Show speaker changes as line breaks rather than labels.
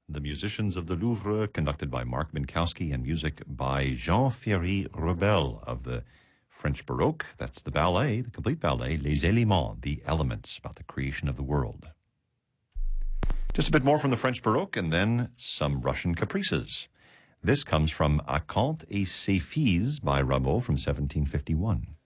The Musicians of the Louvre, conducted by Mark Minkowski, and music by Jean-Thierry Rebel of the French Baroque. That's the ballet, the complete ballet, Les Éléments, the elements, about the creation of the world. Just a bit more from the French Baroque, and then some Russian caprices. This comes from Acanthe et ses Filles by Rameau from 1751.